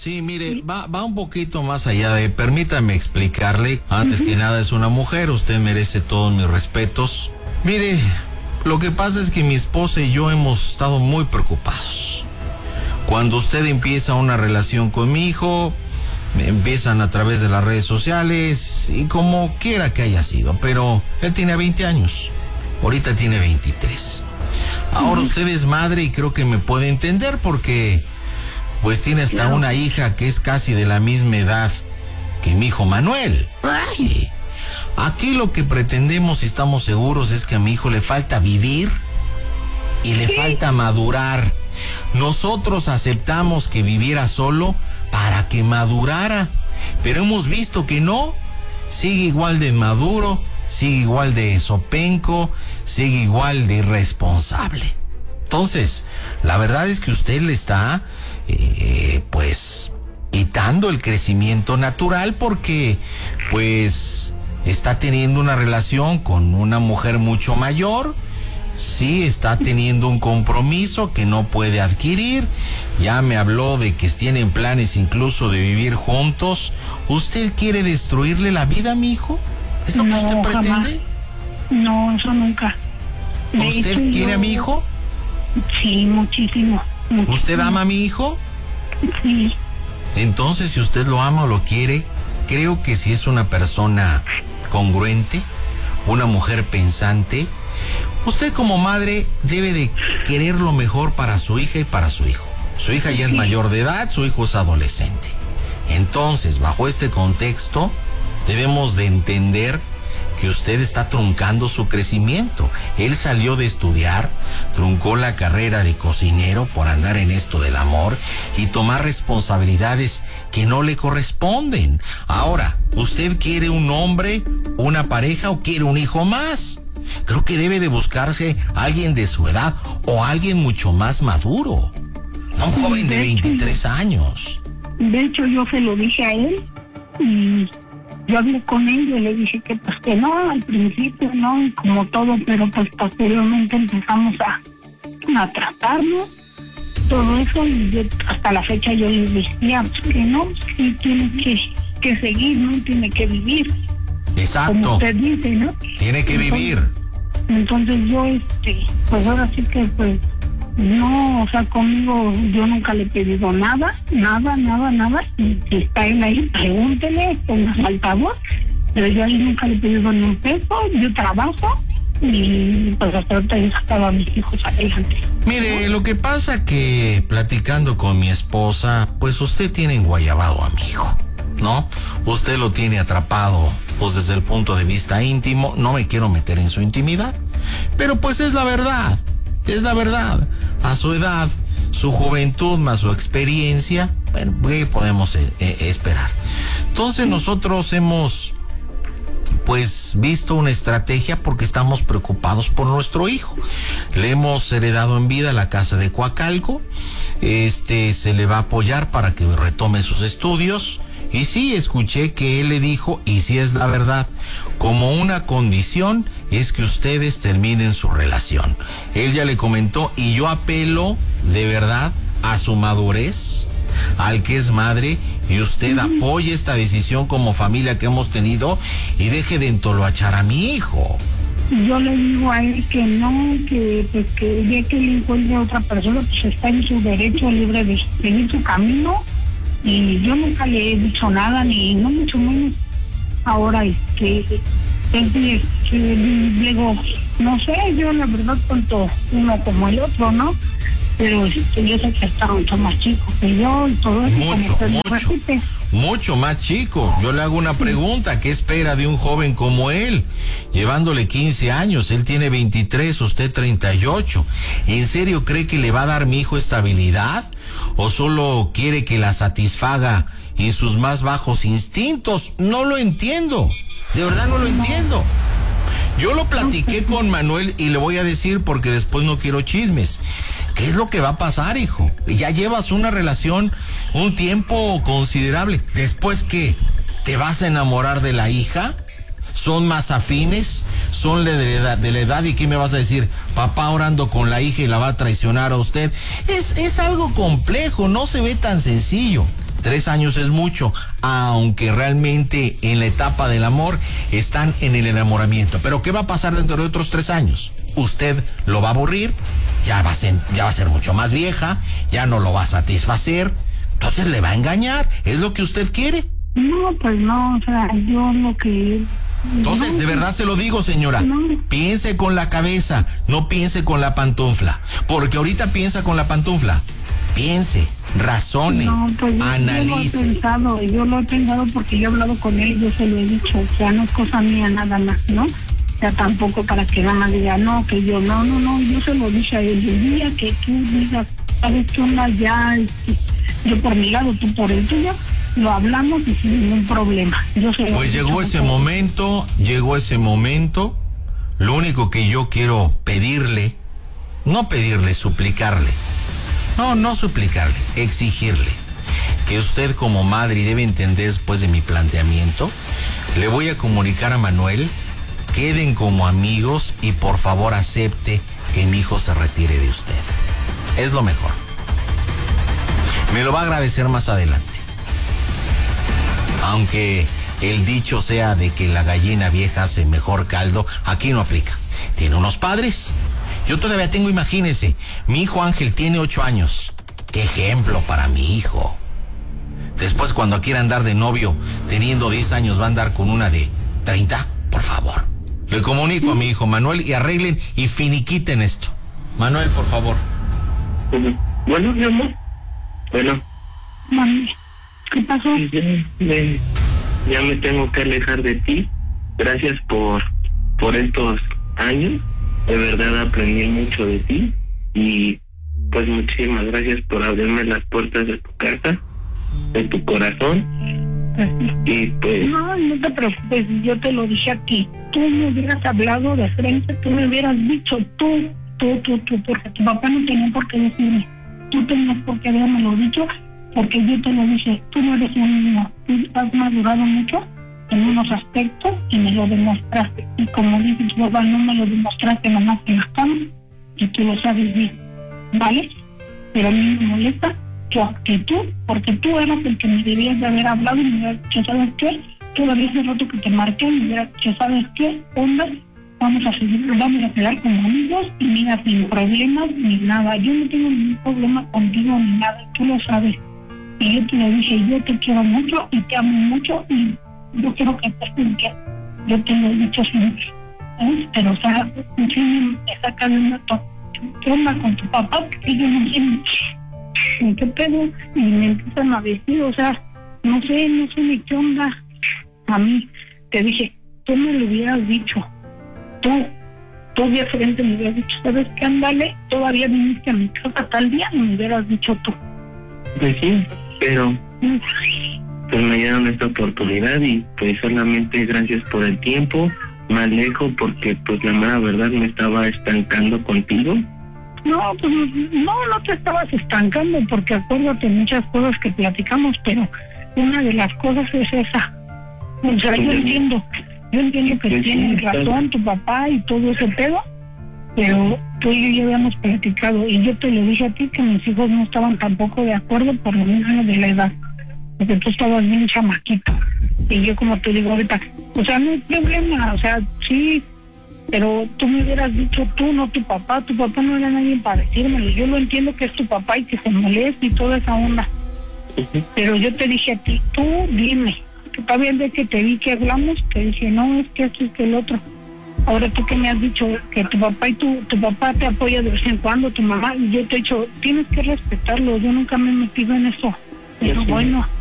Sí, mire, va un poquito más allá de, permítame explicarle, antes que nada es una mujer, usted merece todos mis respetos. Mire, lo que pasa es que mi esposa y yo hemos estado muy preocupados. Cuando usted empieza una relación con mi hijo, empiezan a través de las redes sociales y como quiera que haya sido, pero él tiene 20 años, ahorita tiene 23. Ahora usted es madre y creo que me puede entender porque pues tiene hasta una hija que es casi de la misma edad que mi hijo Manuel. Sí. Aquí lo que pretendemos y estamos seguros es que a mi hijo le falta vivir y le falta madurar. Nosotros aceptamos que viviera solo para que madurara, pero hemos visto que no. Sigue igual de maduro, sigue igual de sopenco, sigue igual de irresponsable. Entonces, la verdad es que usted le está pues quitando el crecimiento natural porque pues está teniendo una relación con una mujer mucho mayor. Sí, está teniendo un compromiso que no puede adquirir. Ya me habló de que tienen planes incluso de vivir juntos. ¿Usted quiere destruirle la vida a mi hijo? ¿Es lo que usted pretende? Jamás. No, eso nunca. ¿Usted quiere a mi hijo? Sí, muchísimo. ¿Usted ama a mi hijo? Sí. Entonces, si usted lo ama o lo quiere, creo que si es una persona congruente, una mujer pensante, usted como madre debe de querer lo mejor para su hija y para su hijo. Su hija ya es mayor de edad, su hijo es adolescente. Entonces, bajo este contexto, debemos de entender que usted está truncando su crecimiento. Él salió de estudiar, truncó la carrera de cocinero por andar en esto del amor y tomar responsabilidades que no le corresponden. Ahora, ¿usted quiere un hombre, una pareja o quiere un hijo más? Creo que debe de buscarse alguien de su edad o alguien mucho más maduro, no un joven de 23 años. De hecho, yo se lo dije a él y yo hablé con él y le dije que pues que no, al principio no, y como todo, pero pues posteriormente empezamos a tratarnos, todo eso, y yo, hasta la fecha yo le decía pues, que no, que tiene que seguir, ¿no? Tiene que vivir. Exacto. Como usted dice, ¿no? Tiene que vivir. Entonces yo, pues ahora sí que pues, no, o sea, conmigo yo nunca le he pedido nada, y si está él ahí, pregúntele, ponga al altavoz, pero yo ahí nunca le he pedido ni un peso, yo trabajo, y pues hasta ahorita yo sacaba a mis hijos adelante. Mire, lo que pasa que platicando con mi esposa, pues usted tiene enguayabado a mi hijo, ¿no? Usted lo tiene atrapado, pues desde el punto de vista íntimo, no me quiero meter en su intimidad, pero pues es la verdad. Es la verdad. A su edad, su juventud más su experiencia, bueno, ¿qué podemos esperar? Entonces nosotros hemos pues visto una estrategia porque estamos preocupados por nuestro hijo. Le hemos heredado en vida la casa de Coacalco. Se le va a apoyar para que retome sus estudios. Y sí, escuché que él le dijo, y sí es la verdad, como una condición es que ustedes terminen su relación. Él ya le comentó y yo apelo de verdad a su madurez, al que es madre, y usted apoye esta decisión como familia que hemos tenido y deje de entoloachar a mi hijo. Yo le digo a él que no, que pues que ya que él encuentre a otra persona, pues está en su derecho libre de seguir su camino. Y yo nunca le he dicho nada, ni no mucho menos ahora digo, no sé, yo la verdad tanto uno como el otro, ¿no? Pero yo sé que está mucho más chico que yo y todo eso. Mucho más chico. Yo le hago una pregunta, ¿qué espera de un joven como él? Llevándole 15 años, él tiene 23, usted 38. ¿En serio cree que le va a dar mi hijo estabilidad? ¿O solo quiere que la satisfaga en sus más bajos instintos? No lo entiendo. De verdad no lo entiendo. Yo lo platiqué con Manuel y le voy a decir porque después no quiero chismes. ¿Qué es lo que va a pasar, hijo? Ya llevas una relación un tiempo considerable. ¿Después qué? ¿Te vas a enamorar de la hija? ¿Son más afines? ¿Son de la edad? ¿Y qué me vas a decir? Papá orando con la hija y la va a traicionar a usted. Es algo complejo, no se ve tan sencillo. 3 años es mucho, aunque realmente en la etapa del amor están en el enamoramiento. Pero ¿qué va a pasar dentro de otros 3 años? Usted lo va a aburrir, ya va a ser mucho más vieja, ya no lo va a satisfacer, entonces le va a engañar. ¿Es lo que usted quiere? No, pues no, o sea, yo lo que... Entonces, de verdad se lo digo, señora, piense con la cabeza, no piense con la pantufla, porque ahorita piensa con la pantufla. Piense, razone, pues analice. Yo lo he pensado porque yo he hablado con él y yo se lo he dicho, o sea, no es cosa mía nada más, ¿no? O sea, tampoco para que nada más diga, no, que yo, no, yo se lo dije a él. El día que tú digas, ¿sabes qué onda? Ya, yo por mi lado, tú por el tuyo, lo hablamos y sin ningún problema. Pues llegó ese momento, lo único que yo quiero pedirle, no pedirle, suplicarle, no suplicarle, exigirle, que usted como madre, y debe entender después de mi planteamiento, le voy a comunicar a Manuel, queden como amigos y por favor acepte que mi hijo se retire de usted. Es lo mejor. Me lo va a agradecer más adelante. Aunque el dicho sea de que la gallina vieja hace mejor caldo, aquí no aplica. Tiene unos padres. Yo todavía tengo, imagínese, mi hijo Ángel tiene 8 años. ¡Qué ejemplo para mi hijo! Después, cuando quiera andar de novio, teniendo 10 años, va a andar con una de 30, por favor. Le comunico a mi hijo Manuel y arreglen y finiquiten esto. Manuel, por favor. Bueno, mi amor. Bueno. Mami, ¿qué pasó? Ya me tengo que alejar de ti. Gracias por estos años. De verdad aprendí mucho de ti. Y pues muchísimas gracias por abrirme las puertas de tu casa, de tu corazón. Y pues... No te preocupes, yo te lo dije aquí. Tú me hubieras hablado de frente, tú me hubieras dicho tú, porque tu papá no tenía por qué decirme. Tú tenías por qué habérmelo dicho, porque yo te lo dije. Tú no eres un niño, tú has madurado mucho en unos aspectos y me lo demostraste. Y como dice tu papá, no me lo demostraste nomás en la cama, y tú lo sabes bien, ¿vale? Pero a mí me molesta tu actitud, porque tú eras el que me debías de haber hablado y me hubieras dicho, ¿sabes qué? Todavía hace rato que te marqué y me hubieras dicho, ¿sabes qué? Onda, vamos a quedar como amigos y mira, sin problemas ni nada. Yo no tengo ningún problema contigo ni nada, tú lo sabes. Y yo te lo dije, yo te quiero mucho y te amo mucho y yo quiero que estés en que yo te lo he dicho siempre. ¿Sabes? Pero, o sea, sí me saca de una ¿qué onda con tu papá? Porque yo no sé qué pedo. Y me empiezan a decir, o sea, no sé ni qué onda. A mí, te dije, tú me lo hubieras dicho. Tú de frente me hubieras dicho, ¿sabes qué? Ándale, todavía viniste a mi casa tal día y me hubieras dicho tú. Pues sí, pero pues me dieron esta oportunidad y pues solamente gracias por el tiempo. Me alejo porque pues la mera verdad me estaba estancando contigo. No, pues no te estabas estancando, porque acuérdate muchas cosas que platicamos, pero una de las cosas es esa. O sea, yo entiendo que tienes razón tu papá y todo ese pedo, pero tú y yo ya habíamos platicado y yo te lo dije a ti que mis hijos no estaban tampoco de acuerdo por lo mismo de la edad, porque tú estabas bien chamaquito y yo, como te digo ahorita, o sea, no hay problema, o sea, sí, pero tú me hubieras dicho tú, no tu papá no era nadie para decírmelo. Yo lo entiendo que es tu papá y que se molesta y toda esa onda, pero yo te dije a ti, tú dime, que todavía de que te vi que hablamos, te dije, no, es que esto es que el otro. Ahora tú que me has dicho que tu papá y tu papá te apoya de vez en cuando, tu mamá, y yo te he dicho, tienes que respetarlo, yo nunca me he metido en eso. Pero bueno,